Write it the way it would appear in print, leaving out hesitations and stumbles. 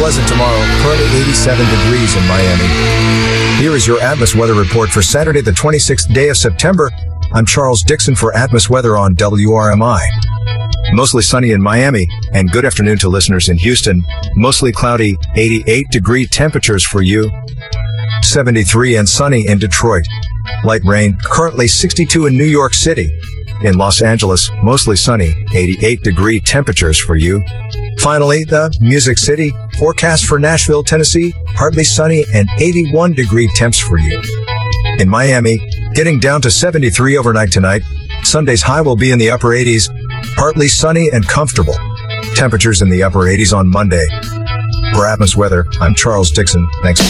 pleasant tomorrow, currently 87 degrees in Miami. Here is your Atmos weather report for Saturday, the 26th day of September. I'm Charles Dixon for Atmos Weather on WRMI. Mostly sunny in Miami, and good afternoon to listeners in Houston. Mostly cloudy, 88-degree temperatures for you. 73 and sunny in Detroit. Light rain, currently 62 in New York City. In Los Angeles, mostly sunny, 88-degree temperatures for you. Finally, the Music City, forecast for Nashville, Tennessee, partly sunny and 81-degree temps for you. In Miami, getting down to 73 overnight tonight. Sunday's high will be in the upper 80s, partly sunny and comfortable. Temperatures in the upper 80s on Monday. For Atmos Weather, I'm Charles Dixon. Thanks.